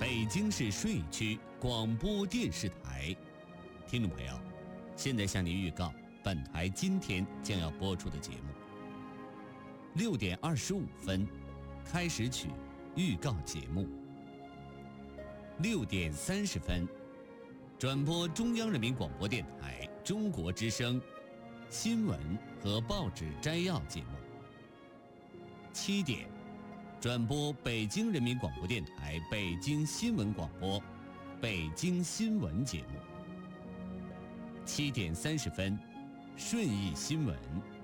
北京市顺义区广播电视台。听众朋友，现在向您预告本台今天将要播出的节目。6点25分，开始曲预告节目。6点30分，转播中央人民广播电台中国之声新闻和报纸摘要节目。7点，转播北京人民广播电台北京新闻广播北京新闻节目。7点30分，顺义新闻。